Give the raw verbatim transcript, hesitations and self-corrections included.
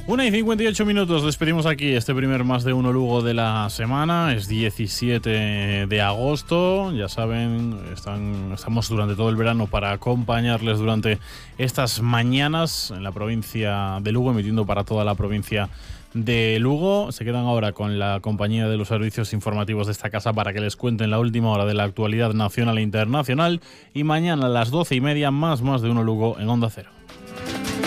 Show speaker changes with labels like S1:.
S1: Una y cincuenta y ocho minutos, despedimos aquí este primer Más de Uno Lugo de la semana. Es diecisiete de agosto, ya saben, están, estamos durante todo el verano para acompañarles durante estas mañanas en la provincia de Lugo, emitiendo para toda la provincia de Lugo. Se quedan ahora con la compañía de los servicios informativos de esta casa para que les cuenten la última hora de la actualidad nacional e internacional, y mañana a las doce y media más Más de Uno Lugo en Onda Cero.